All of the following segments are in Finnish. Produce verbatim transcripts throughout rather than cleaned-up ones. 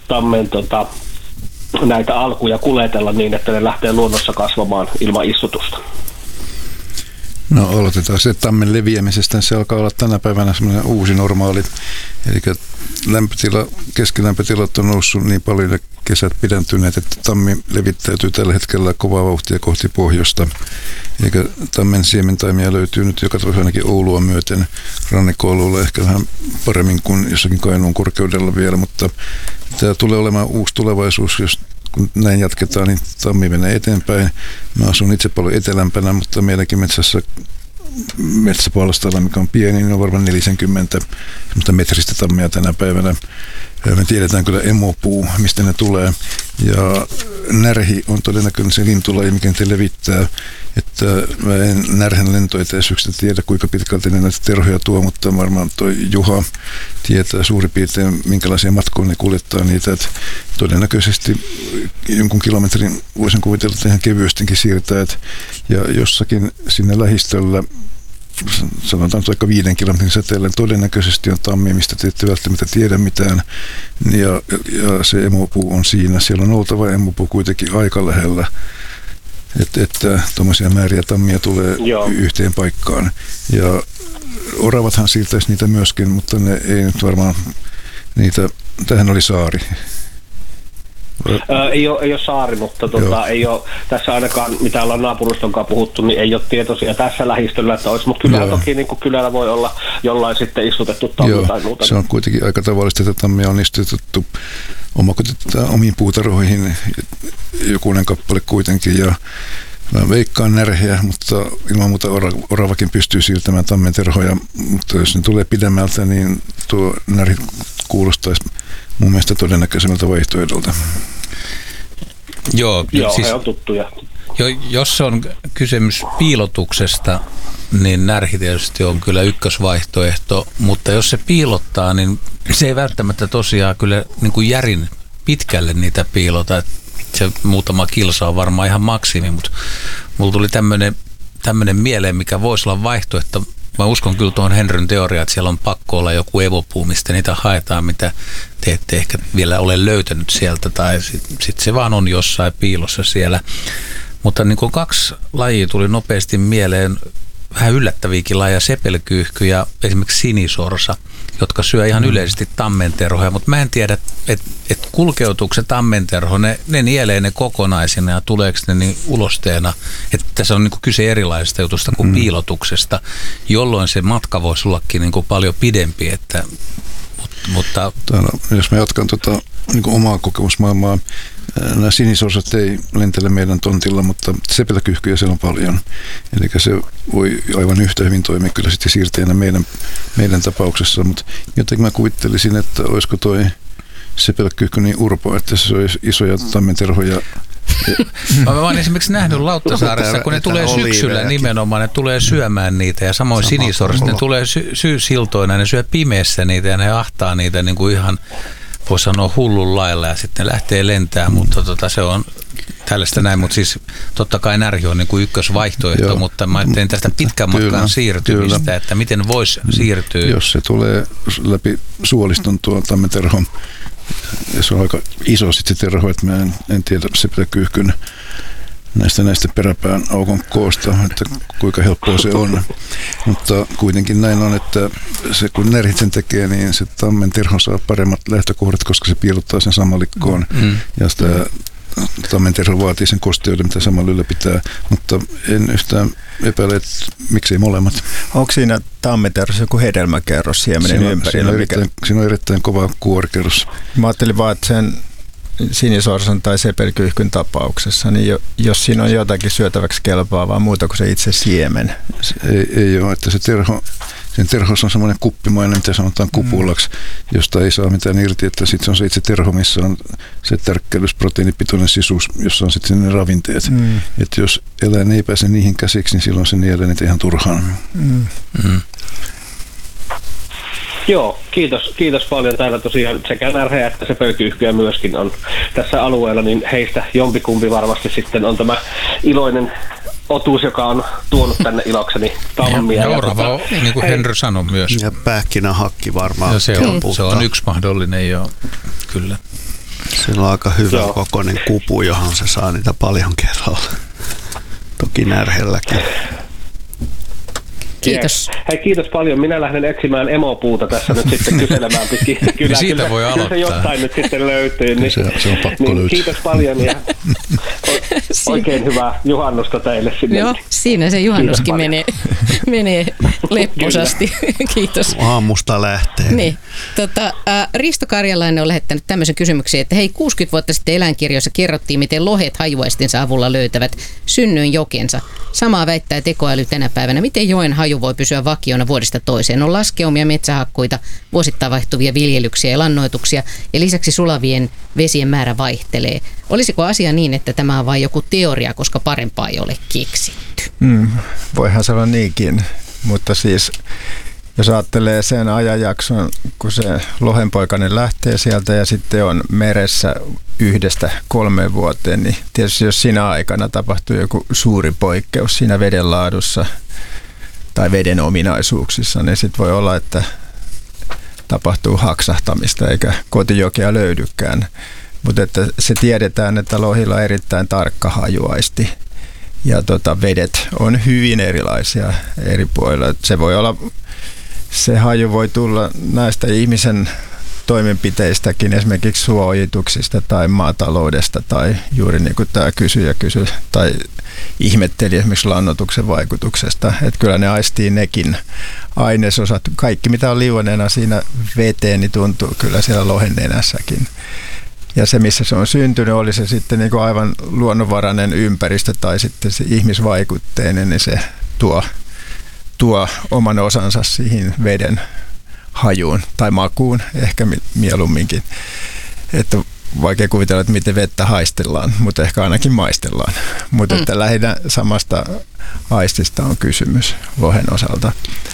tammen tota, näitä alkuja kuletella niin, että ne lähtee luonnossa kasvamaan ilman istutusta. No aloitetaan se tammen leviämisestä. Se alkaa olla tänä päivänä semmoinen uusi normaali. Eli lämpötila, keskilämpötilat on noussut niin paljon ja kesät pidentyneet, että tammi levittäytyy tällä hetkellä kovaa vauhtia kohti pohjoista. Eli tammen siementaimia löytyy nyt joka toisessa ainakin Oulua myöten. Rannikko-Oululla ehkä vähän paremmin kuin jossakin Kainuun korkeudella vielä, mutta tämä tulee olemaan uusi tulevaisuus, jos kun näin jatketaan, niin tammi menee eteenpäin. Mä asun itse paljon etelämpänä, mutta meidänkin metsässä metsäpalstalla, mikä on pieni, niin on varmaan neljäkymmentä semmoista metristä tammia tänä päivänä. Me tiedetään kyllä emopuu, mistä ne tulee. Ja närhi on todennäköisesti se lintulaji, mikä niitä levittää. Että mä en närhen lentoetäisyyksistä tiedä, kuinka pitkälti ne näitä terhoja tuo, mutta varmaan toi Juha tietää suurin piirtein, minkälaisia matkoja ne kuljettaa niitä. Että todennäköisesti jonkun kilometrin voisin kuvitella, että ihan kevyestikin siirtää. Että ja jossakin sinne lähistöllä, sanotaan vaikka viiden kilometrin säteellä, todennäköisesti on tammi, mistä te ette välttämättä tiedä mitään. Ja, ja se emopuu on siinä. Siellä on oltava emopuu kuitenkin aika lähellä. Että, että tuommoisia määriä tammia tulee Joo. yhteen paikkaan. Ja oravathan siirtäisi niitä myöskin, mutta ne ei nyt varmaan niitä, tähän oli saari. Ää, ei, ole, ei ole saari, mutta tuota, ei ole, tässä ainakaan, mitä ollaan naapuruston kanssa puhuttu, niin ei ole tietoisia tässä lähistöllä, että olisi, mutta kyllä toki niin kuin kylällä voi olla jollain sitten istutettu tammi tai muuta. Se on kuitenkin aika tavallista, että tammia on istutettu omakotitaan omiin puutarhoihin, jokunen kappale kuitenkin, ja mä veikkaan närheä, mutta ilman muuta oravakin pystyy siirtämään tammen terhoja, mutta jos ne tulee pidemmältä, niin tuo närhi kuulostaisi mun mielestä todennäköisemmältä vaihtoehdolta. Joo, Joo siis, he on tuttuja. Jo, jos on kysymys piilotuksesta, niin närhi tietysti on kyllä ykkösvaihtoehto, mutta jos se piilottaa, niin se ei välttämättä tosiaan kyllä niin kuin järin pitkälle niitä piilota. Se muutama kilsa on varmaan ihan maksimi, mutta mulla tuli tämmöinen tämmöinen mieleen, mikä voisi olla vaihtoehto. Mä uskon kyllä tuohon Henryn teoriaan, että siellä on pakko olla joku evopuu, mistä niitä haetaan, mitä te ette ehkä vielä ole löytänyt sieltä, tai sitten sit se vaan on jossain piilossa siellä. Mutta niin kuin kaksi lajia tuli nopeasti mieleen, vähän yllättäviäkin lajeja, sepelkyyhky ja esimerkiksi sinisorsa, jotka syö ihan yleisesti tammenterhoja, mutta mä en tiedä, että et kulkeutuuko se tammenterho, ne, ne nielee ne kokonaisina ja tuleeko ne niin ulosteena, että tässä on niinku kyse erilaisesta jutusta kuin mm. piilotuksesta, jolloin se matka voisi ollakin niinku paljon pidempi, että, mutta... Täällä, jos mä jatkan tota, niinku omaa kokemusmaailmaa, nämä sinisorsat ei lentele meidän tontilla, mutta sepelkyyhkyjä siellä on paljon. Eli se voi aivan yhtä hyvin toimia kyllä sitten siirteenä meidän, meidän tapauksessa, mutta jotenkin mä kuvittelisin, että olisiko toi sepelkyyhky niin urpo, että se olisi isoja tammenterhoja. Mä oon esimerkiksi nähnyt Lauttasaaressa, kun ne tulee syksyllä nimenomaan, ne tulee syömään niitä ja samoin sinisorset, ne tulee sy- syysiltoina, ne syö pimeässä niitä ja ne ahtaa niitä niin kuin ihan, voi sanoa hullun lailla ja sitten lähtee lentää, mutta tota, se on tällaista näin, mutta siis totta kai närhi on niin kuin ykkösvaihtoehto, Joo. mutta mä ajattelin tästä pitkän matkan kyllä, siirtymistä, kyllä. että miten voisi siirtyä. Jos se tulee läpi suoliston tuo tammenterhon, ja se on aika iso sitten se terho, että mä en, en tiedä sepelkyyhkyn näistä näistä peräpään aukon koosta, että kuinka helppoa se on. Mutta kuitenkin näin on, että se kun närhit sen tekee, niin se tammen terho saa paremmat lähtökohdat, koska se piilottaa sen samalikkoon. Mm. Ja sitä tammen terho vaatii sen kosteuden, mitä samalla ylläpitää. Mutta en yhtään epäile, että miksei molemmat. Onko siinä tammenterhossa joku hedelmäkerros siemenen ympärillä? Siinä on erittäin, siinä on erittäin kova kuorikerros. Mä ajattelin vaan, että sen sinisorsan tai sepelkyyhkyn tapauksessa, niin jos siinä on jotakin syötäväksi kelpaavaa muuta kuin se itse siemen. Se ei, ei ole, että se terho, sen terhossa on semmoinen kuppimainen, mitä sanotaan kupulaksi, mm. josta ei saa mitään irti, että sitten se on se itse terho, missä on se tärkkelysproteiinipitoinen sisuus, jossa on sitten ne ravinteet. Mm. Että jos eläin ei pääse niihin käsiksi, niin silloin se nielee niitä ihan turhaan. Mm. Mm. Joo, kiitos, kiitos paljon. Täällä tosiaan sekä närheä että sepelkyyhkyjä myöskin on tässä alueella, niin heistä jompikumpi varmasti sitten on tämä iloinen otuus, joka on tuonut tänne ilokseni tammia. Ja orava on, niin kuin Henry sanoi myös. Ja pähkinähakki varmaan. Ja se, on, se on yksi mahdollinen, joo, kyllä. Sillä on aika hyvä Joo. kokoinen kupu, johon se saa niitä paljon kerralla. Toki närhelläkin. Kiitos. Yes. Hei, kiitos paljon. Minä lähden etsimään emopuuta tässä nyt sitten kyselemään pitkin. Kyllä, Siitä kyllä, voi kyllä aloittaa. se jostain nyt sitten löytyy. Niin, Se, se on pakko niin, löytää. kiitos paljon ja o- oikein hyvää juhannusta teille sinne. Joo, siinä se juhannuskin Kiitos menee, menee lepposasti. Kiitos. Aamusta lähtee. Niin. Tota, ä, Risto Karjalainen on lähettänyt tämmöisen kysymyksen, että hei, kuusikymmentä vuotta sitten eläinkirjoissa kerrottiin, miten lohet hajuaistinsa avulla löytävät synnyin jokensa. Samaa väittää tekoäly tänä päivänä. Miten joen haju voi pysyä vakiona vuodesta toiseen? On laskeumia, metsähakkuita, vuosittain vaihtuvia viljelyksiä ja lannoituksia ja lisäksi sulavien vesien määrä vaihtelee. Olisiko asia niin, että tämä on vain joku teoria, koska parempaa ei ole keksitty? Mm, voihan se olla niinkin, mutta siis jos ajattelee sen ajanjakson, kun se lohenpoikainen lähtee sieltä ja sitten on meressä yhdestä kolmeen vuoteen, niin tietysti jos siinä aikana tapahtuu joku suuri poikkeus siinä veden laadussa tai veden ominaisuuksissa, niin sitten voi olla, että tapahtuu haksahtamista eikä kotijokea löydykään. Mutta että se tiedetään, että lohilla on erittäin tarkka hajuaisti ja tota, vedet on hyvin erilaisia eri puolilla. Se voi olla, se haju voi tulla näistä ihmisen toimenpiteistäkin, esimerkiksi suojituksista tai maataloudesta tai juuri niin kuin tämä kysyjä kysyi tai ihmetteli esimerkiksi lannoituksen vaikutuksesta. Että kyllä ne aistii nekin ainesosat. Kaikki mitä on liuoneena siinä veteen, niin tuntuu kyllä siellä lohen nenässäkin. Ja se, missä se on syntynyt, oli se sitten niin kuin aivan luonnonvarainen ympäristö tai sitten se ihmisvaikutteinen, niin se tuo, tuo oman osansa siihen veden hajuun tai makuun ehkä mieluumminkin. Että vaikea kuvitella, että miten vettä haistellaan, mutta ehkä ainakin maistellaan. Mutta mm. että lähinnä samasta aistista on kysymys lohen osalta.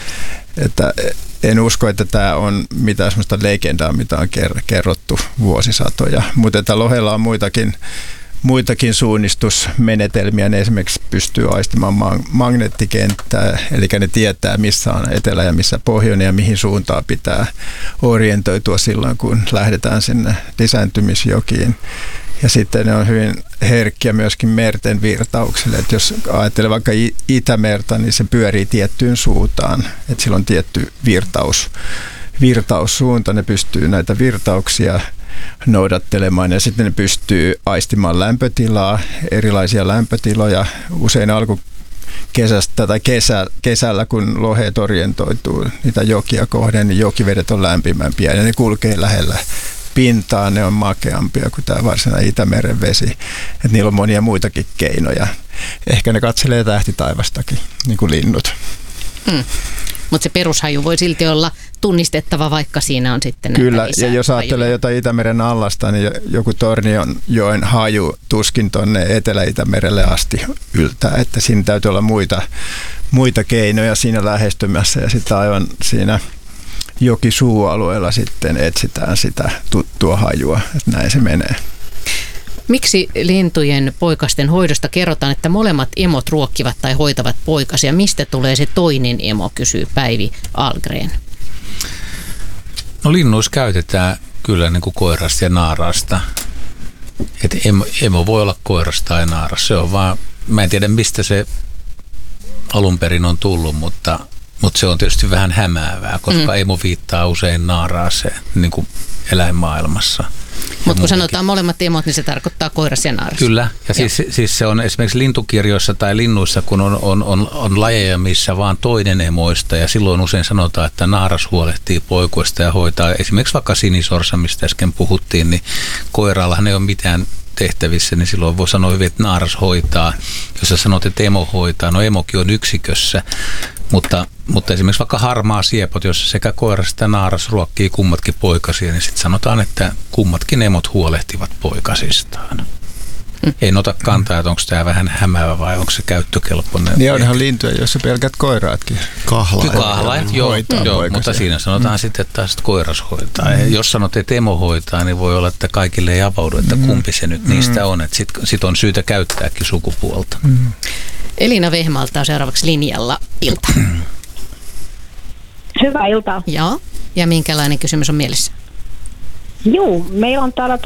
Että en usko, että tämä on mitään sellaista legendaa, mitä on kerrottu vuosisatoja, mutta että lohella on muitakin, muitakin suunnistusmenetelmiä. Ne esimerkiksi pystyy aistimaan magneettikenttää, eli ne tietää, missä on etelä ja missä pohjoinen ja mihin suuntaan pitää orientoitua silloin, kun lähdetään sinne lisääntymisjokiin. Ja sitten ne on hyvin herkkiä myöskin merten virtaukselle. Että jos ajattelee vaikka Itämerta, niin se pyörii tiettyyn suuntaan. Että sillä on tietty virtaus, virtaussuunta. Ne pystyy näitä virtauksia noudattelemaan ja sitten ne pystyy aistimaan lämpötilaa, erilaisia lämpötiloja. Usein alkukesästä tai kesä, kesällä, kun loheet orientoituu niitä jokia kohden, niin jokivedet on lämpimämpiä ja ne kulkee lähellä pintaa, ne on makeampia kuin tämä varsinainen Itämeren vesi. Että niillä on monia muitakin keinoja. Ehkä ne katselee tähtitaivastakin, niin kuin linnut. Mm. Mutta se perushaju voi silti olla tunnistettava, vaikka siinä on sitten Kyllä, ja jos ajattelee jotain Itämeren allasta, niin joku Tornionjoen haju tuskin tuonne Etelä-Itämerelle asti yltää. Että siinä täytyy olla muita, muita keinoja siinä lähestymässä ja sitten aivan siinä jokisuualueella sitten etsitään sitä tuttua hajua, että näin se menee. Miksi lintujen poikasten hoidosta kerrotaan, että molemmat emot ruokkivat tai hoitavat poikasia? Mistä tulee se toinen emo, kysyy Päivi Algren. No linnuissa käytetään kyllä niin kuin koirasta ja naarasta. Et emo, emo voi olla koirasta tai naaras. Se on vaan, mä en tiedä mistä se alun perin on tullut, mutta Mutta se on tietysti vähän hämäävää, koska mm. emo viittaa usein naaraaseen niin kuin eläinmaailmassa. Mutta kun sanotaan molemmat emot, niin se tarkoittaa koiras ja naaras. Kyllä, ja siis, siis se on esimerkiksi lintukirjoissa tai linnuissa, kun on, on, on, on lajeja, missä vaan toinen emoista, ja silloin usein sanotaan, että naaras huolehtii poikuista ja hoitaa. Esimerkiksi vaikka sinisorsa, mistä äsken puhuttiin, niin koirallahan ei ole mitään tehtävissä, niin silloin voi sanoa hyvin, että naaras hoitaa. Jos sä sanot, että emo hoitaa, no emokin on yksikössä, mutta, mutta esimerkiksi vaikka harmaa siepot, jossa sekä koiras että naaras ruokkii kummatkin poikasia, niin sitten sanotaan, että kummatkin emot huolehtivat poikasistaan. Mm. Ei ota kantaa, että onko tämä vähän hämäävä vai onko se käyttökelpoinen. Niin onhan lintuja, joissa pelkät koiraatkin. Kahlaajat. Kahlaajat, joo, joo mutta siinä sanotaan mm. sitten, että taas koiras hoitaa. Mm. Ja jos sanot, että emo hoitaa, niin voi olla, että kaikille ei avaudu, että mm. kumpi se nyt niistä mm. on. Että sitten sit on syytä käyttääkin sukupuolta. Mm. Elina Vehmalta on seuraavaksi linjalla. Ilta. Hyvää iltaa. Joo. Ja minkälainen kysymys on mielessä? Joo, meillä on täällä